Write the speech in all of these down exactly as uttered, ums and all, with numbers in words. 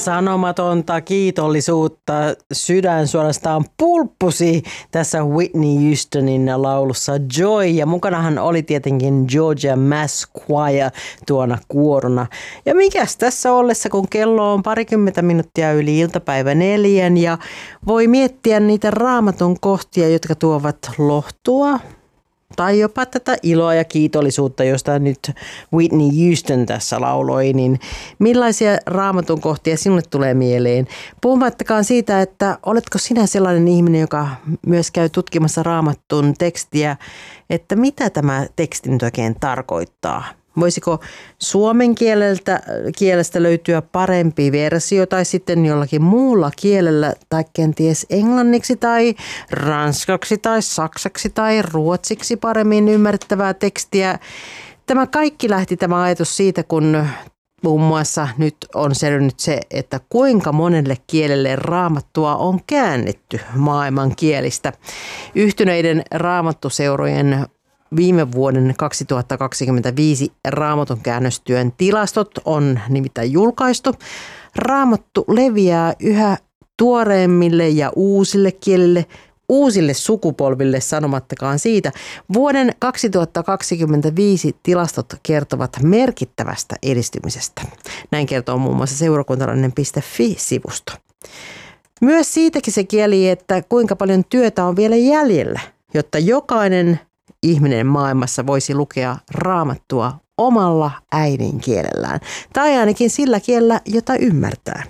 Sanomatonta kiitollisuutta, sydän suorastaan pulppusi tässä Whitney Houstonin laulussa Joy. Ja mukanahan oli tietenkin Georgia Mass Choir tuona kuorona. Ja mikäs tässä ollessa, kun kello on parikymmentä minuuttia yli iltapäivä neljän ja voi miettiä niitä raamatun kohtia, jotka tuovat lohtua. Tai jopa tätä iloa ja kiitollisuutta, josta nyt Whitney Houston tässä lauloi, niin millaisia raamatun kohtia sinulle tulee mieleen? Puhumattakaan siitä, että oletko sinä sellainen ihminen, joka myös käy tutkimassa raamatun tekstiä, että mitä tämä teksti nyt oikein tarkoittaa? Voisiko suomen kieleltä, kielestä löytyä parempi versio tai sitten jollakin muulla kielellä tai kenties englanniksi tai ranskaksi tai saksaksi tai ruotsiksi paremmin ymmärrettävää tekstiä? Tämä kaikki lähti tämä ajatus siitä, kun muun muassa nyt on selvinnyt se, että kuinka monelle kielelle raamattua on käännetty maailman kielistä. Yhtyneiden raamattuseurojen viime vuoden kaksituhattakaksikymmentäviisi Raamatun käännöstyön tilastot on nimittäin julkaistu. Raamattu leviää yhä tuoreemmille ja uusille kielille, uusille sukupolville sanomattakaan siitä. Vuoden kaksituhattakaksikymmentäviisi tilastot kertovat merkittävästä edistymisestä. Näin kertoo muun muassa seurakuntalainen piste fi-sivusto. Myös siitäkin se kieli, että kuinka paljon työtä on vielä jäljellä, jotta jokainen ihminen maailmassa voisi lukea raamattua omalla äidinkielellään, tai ainakin sillä kielellä, jota ymmärtää.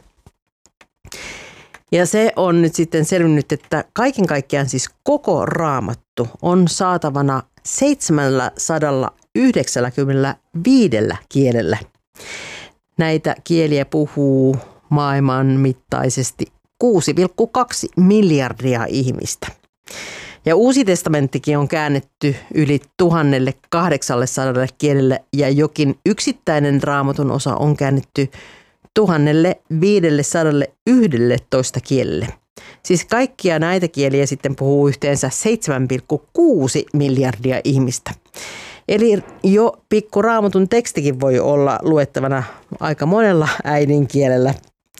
Ja se on nyt sitten selvinnyt, että kaiken kaikkiaan siis koko raamattu on saatavana seitsemänsataayhdeksänkymmentäviisi kielellä. Näitä kieliä puhuu maailman mittaisesti kuusi pilkku kaksi miljardia ihmistä. Ja Uusi testamenttikin on käännetty yli tuhannelle kahdeksansalle kielelle ja jokin yksittäinen raamatun osa on käännetty tuhannelle viidelle yhdelletoista kielelle. Siis kaikkia näitä kieliä sitten puhuu yhteensä seitsemän pilkku kuusi miljardia ihmistä. Eli jo pikku raamatun tekstikin voi olla luettavana aika monella äidinkielellä.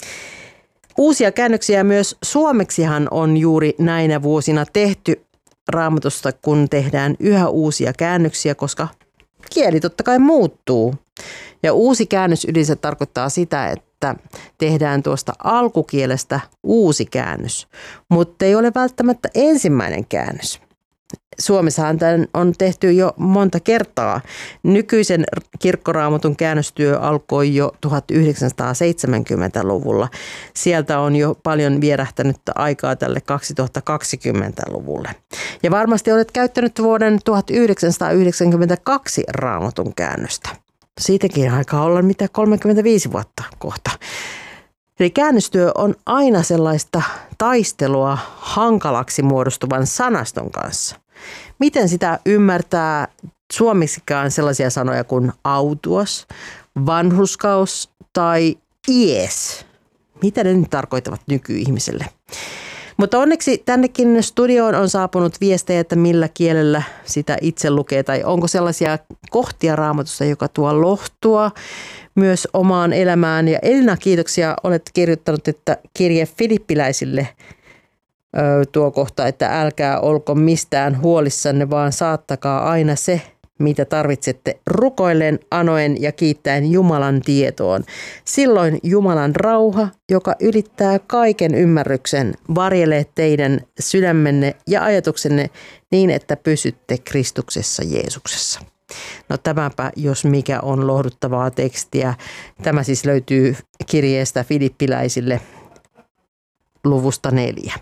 Uusia käännöksiä myös suomeksihan on juuri näinä vuosina tehty raamatusta, kun tehdään yhä uusia käännöksiä, koska kieli totta kai muuttuu. Ja uusi käännös yleensä tarkoittaa sitä, että tehdään tuosta alkukielestä uusi käännös, mutta ei ole välttämättä ensimmäinen käännös. Suomessahan tämän on tehty jo monta kertaa. Nykyisen kirkkoraamatun käännöstyö alkoi jo tuhatyhdeksänsataaseitsemänkymmentäluvulla. Sieltä on jo paljon vierähtänyt aikaa tälle kaksituhattakaksikymmentäluvulle. Ja varmasti olet käyttänyt vuoden tuhatyhdeksänsataayhdeksänkymmentäkaksi raamatun käännöstä. Siitäkin aikaa olla mitä kolmekymmentäviisi vuotta kohta. Eli käännöstyö on aina sellaista taistelua hankalaksi muodostuvan sanaston kanssa. Miten sitä ymmärtää suomeksikaan sellaisia sanoja kuin autuas, vanhurskaus tai ies? Mitä ne nyt tarkoittavat nykyihmiselle? Mutta onneksi tännekin studioon on saapunut viestejä, että millä kielellä sitä itse lukee tai onko sellaisia kohtia raamatussa, joka tuo lohtua myös omaan elämään. Ja Elina, kiitoksia. Olet kirjoittanut, että kirje filippiläisille ö, tuo kohta, että älkää olko mistään huolissanne, vaan saattakaa aina se, mitä tarvitsette rukoilleen, anoen ja kiittäen Jumalan tietoon. Silloin Jumalan rauha, joka ylittää kaiken ymmärryksen, varjelee teidän sydämenne ja ajatuksenne niin, että pysytte Kristuksessa Jeesuksessa. No tämäpä, jos mikä on lohduttavaa tekstiä. Tämä siis löytyy kirjeestä filippiläisille luvusta neljä.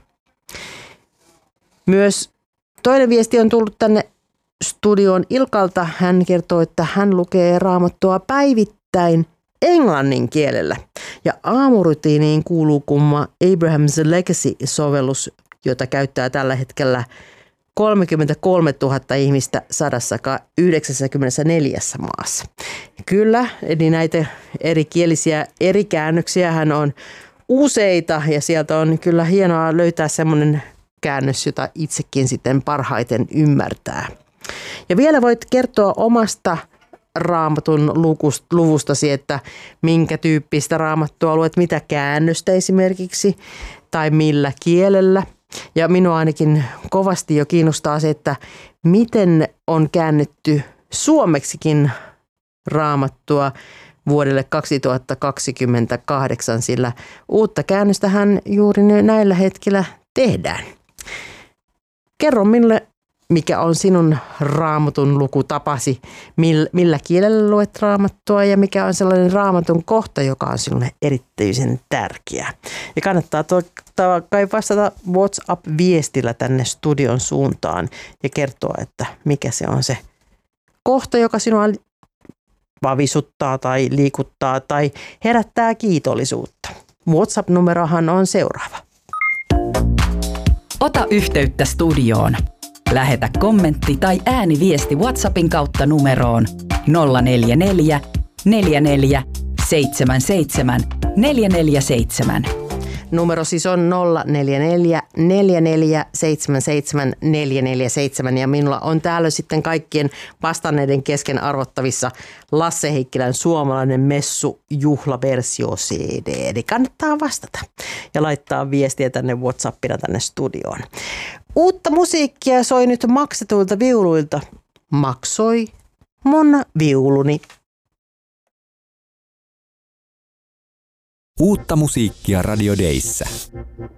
Myös toinen viesti on tullut tänne studioon Ilkalta. Hän kertoo, että hän lukee raamattua päivittäin englannin kielellä. Ja aamurutiiniin kuuluu kumma Abraham's Legacy-sovellus, jota käyttää tällä hetkellä kolmekymmentäkolmetuhatta ihmistä sata yhdeksänkymmentäneljä maassa. Kyllä, eli näitä erikielisiä eri käännöksiä hän on useita ja sieltä on kyllä hienoa löytää semmoinen käännös, jota itsekin sitten parhaiten ymmärtää. Ja vielä voit kertoa omasta raamatun lukust, luvustasi, että minkä tyyppistä raamattua luet, mitä käännöstä esimerkiksi tai millä kielellä. Ja minua ainakin kovasti jo kiinnostaa se, että miten on käännetty suomeksikin raamattua vuodelle kaksituhattakaksikymmentäkahdeksan, sillä uutta käännöstähän juuri näillä hetkillä tehdään. Kerro minulle, mikä on sinun raamatun lukutapasi, millä kielellä luet raamattua ja mikä on sellainen raamatun kohta, joka on sinulle erityisen tärkeä. Ja kannattaa totta kai vastata WhatsApp-viestillä tänne studion suuntaan ja kertoa, että mikä se on se kohta, joka sinua vavisuttaa tai liikuttaa tai herättää kiitollisuutta. WhatsApp-numerohan on seuraava. Ota yhteyttä studioon. Lähetä kommentti tai ääniviesti WhatsAppin kautta numeroon nolla neljä neljä, neljä neljä, seitsemän seitsemän, neljä neljä seitsemän. Numero siis on nolla neljä neljä, neljä neljä, seitsemän seitsemän, neljä neljä seitsemän ja minulla on täällä sitten kaikkien vastanneiden kesken arvottavissa Lasse Heikkilän suomalainen messu juhlaversio C D. Eli kannattaa vastata ja laittaa viestiä tänne WhatsAppina tänne studioon. Uutta musiikkia soi nyt maksetuilta viuluilta. Maksoi mun viuluni. Uutta musiikkia Radio Dayssä.